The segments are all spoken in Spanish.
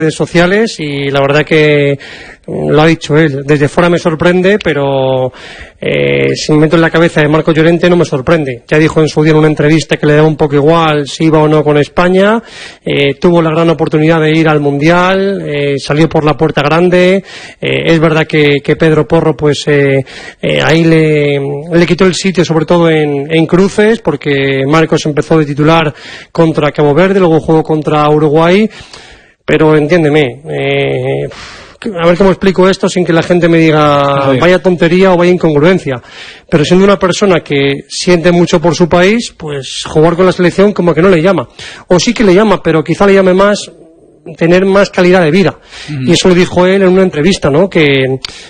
redes sociales y la verdad que lo ha dicho él, desde fuera me sorprende, pero si me meto en la cabeza de Marcos Llorente no me sorprende. Ya dijo en su día en una entrevista que le daba un poco igual si iba o no con España, tuvo la gran oportunidad de ir al Mundial, salió por la puerta grande, es verdad que Pedro Porro pues ahí le quitó el sitio, sobre todo en cruces, porque Marcos empezó de titular contra Cabo Verde, luego jugó contra Uruguay, pero entiéndeme, a ver cómo explico esto sin que la gente me diga vaya tontería o vaya incongruencia, pero siendo una persona que siente mucho por su país, pues jugar con la selección como que no le llama, o sí que le llama, pero quizá le llame más tener más calidad de vida. Y eso lo dijo él en una entrevista, ¿no? Que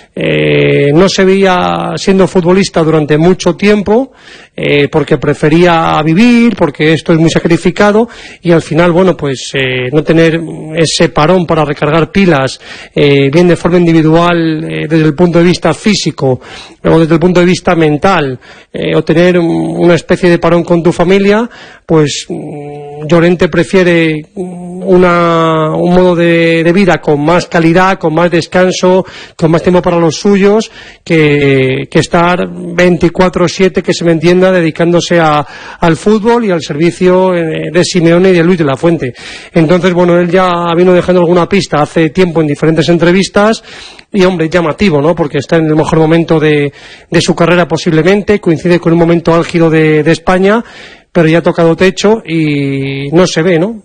no se veía siendo futbolista durante mucho tiempo, porque prefería vivir, porque esto es muy sacrificado, y al final, bueno, pues no tener ese parón para recargar pilas, bien de forma individual, desde el punto de vista físico o desde el punto de vista mental, o tener una especie de parón con tu familia, pues Llorente prefiere un modo de vida con más calidad, con más descanso, con más tiempo para los suyos, que estar 24/7, que se me entienda, dedicándose al fútbol y al servicio de Simeone y de Luis de la Fuente. Entonces, bueno, él ya vino dejando alguna pista hace tiempo en diferentes entrevistas, y hombre, llamativo, ¿no? Porque está en el mejor momento de su carrera posiblemente, coincide con un momento álgido de España, pero ya ha tocado techo y no se ve, ¿no?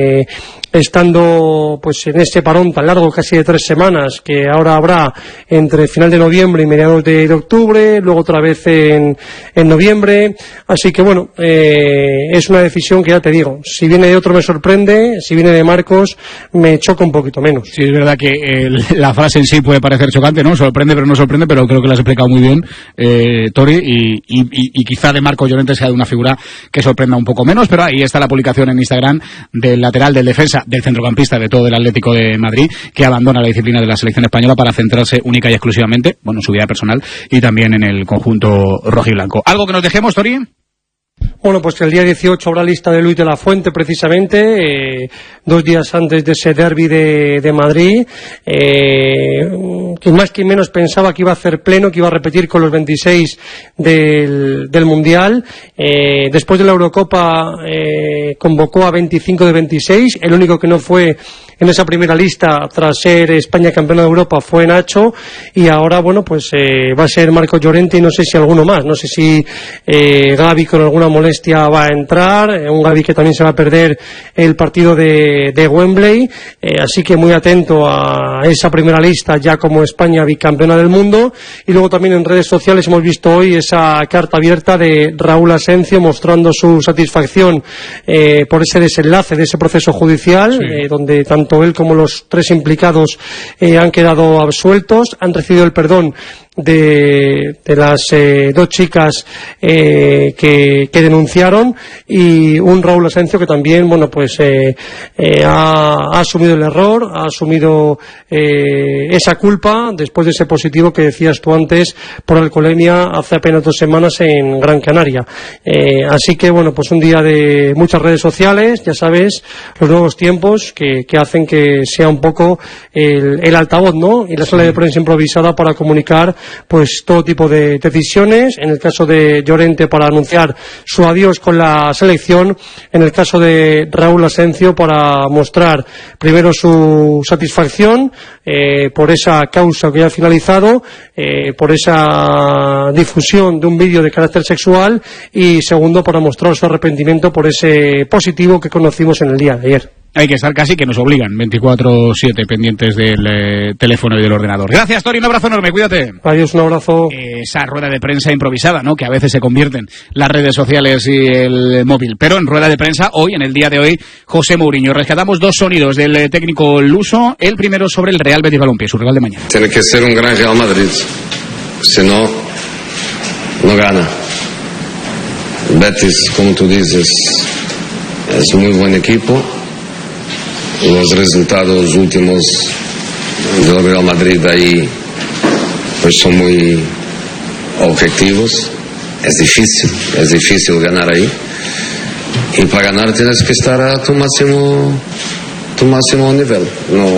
Estando pues en este parón tan largo, casi de 3 semanas, que ahora habrá entre final de noviembre y mediados de octubre, luego otra vez en noviembre, así que bueno, es una decisión que ya te digo, si viene de otro me sorprende, si viene de Marcos me choca un poquito menos. Sí, es verdad que la frase en sí puede parecer chocante, ¿no? Sorprende pero no sorprende, pero creo que lo has explicado muy bien, Tori, y quizá de Marcos Llorente sea de una figura que sorprenda un poco menos, pero ahí está la publicación en Instagram del lateral, del defensa, del centrocampista de todo el Atlético de Madrid, que abandona la disciplina de la selección española para centrarse única y exclusivamente, bueno, en su vida personal y también en el conjunto rojiblanco. ¿Algo que nos dejemos, Tori? Bueno, pues que el día 18 habrá lista de Luis de la Fuente, precisamente, 2 días antes de ese derbi de Madrid, que más que menos pensaba que iba a hacer pleno, que iba a repetir con los 26 del Mundial. Después de la Eurocopa convocó a 25 de 26, el único que no fue en esa primera lista tras ser España campeona de Europa fue Nacho, y ahora, bueno, pues va a ser Marcos Llorente y no sé si alguno más, no sé si Gavi con alguna molestia va a entrar, un Gavi que también se va a perder el partido de Wembley, así que muy atento a esa primera lista ya como España bicampeona del mundo. Y luego también en redes sociales hemos visto hoy esa carta abierta de Raúl Asencio mostrando su satisfacción por ese desenlace de ese proceso judicial, sí, donde tanto él como los 3 implicados han quedado absueltos, han recibido el perdón de las 2 chicas que denunciaron, y un Raúl Asencio que también, bueno, pues ha asumido el error, ha asumido esa culpa después de ese positivo que decías tú antes por alcoholemia hace apenas 2 semanas en Gran Canaria. Así que bueno, pues un día de muchas redes sociales, ya sabes, los nuevos tiempos que hacen que sea un poco el altavoz, ¿no? Y la sala de prensa improvisada para comunicar pues todo tipo de decisiones, en el caso de Llorente para anunciar su adiós con la selección, en el caso de Raúl Asencio para mostrar primero su satisfacción por esa causa que ya ha finalizado, por esa difusión de un vídeo de carácter sexual, y segundo para mostrar su arrepentimiento por ese positivo que conocimos en el día de ayer. Hay que estar casi que nos obligan 24/7 pendientes del teléfono y del ordenador. Gracias, Tori, un abrazo enorme, cuídate. Adiós, un abrazo. Esa rueda de prensa improvisada, ¿no? Que a veces se convierten las redes sociales y el móvil. Pero en rueda de prensa, hoy, en el día de hoy, José Mourinho. Rescatamos 2 sonidos del técnico luso. El primero sobre el Real Betis Balompié, su rival de mañana. Tiene que ser un gran Real Madrid, si no, no gana. Betis, como tú dices, es muy buen equipo. Los resultados últimos del Real Madrid ahí pues son muy objetivos. Es difícil ganar ahí, y para ganar tienes que estar a tu máximo tu máximo nivel. No,